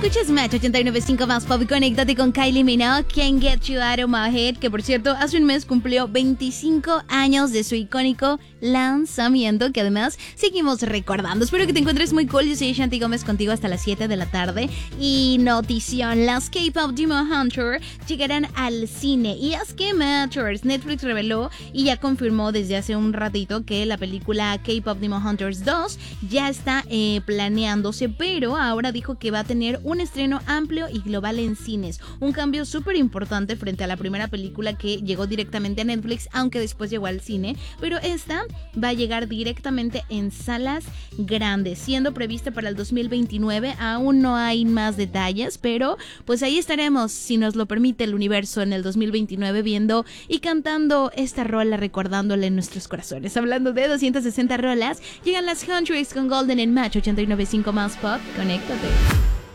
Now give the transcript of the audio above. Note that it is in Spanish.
Escuchas Match 89.5 más pop y conéctate con Kylie Minogue, Can't Get You Out of My Head, que por cierto hace un mes cumplió 25 años de su icónico lanzamiento, que además seguimos recordando. Espero que te encuentres muy cool. Yo soy Shanti Gómez contigo hasta las 7 de la tarde. Y notición, las K-Pop Demon Hunter llegarán al cine. Y es que Netflix reveló y ya confirmó desde hace un ratito que la película K-Pop Demon Hunters 2 ya está planeándose, pero ahora dijo que va a tener un estreno amplio y global en cines. Un cambio súper importante frente a la primera película que llegó directamente a Netflix, aunque después llegó al cine, pero esta va a llegar directamente en salas grandes, siendo prevista para el 2029. Aún no hay más detalles, pero pues ahí estaremos, si nos lo permite el universo, en el 2029 viendo y cantando esta rola, recordándola en nuestros corazones. Hablando de 260 rolas, llegan las Huntrix con Golden en Match 89.5 más pop. Conéctate.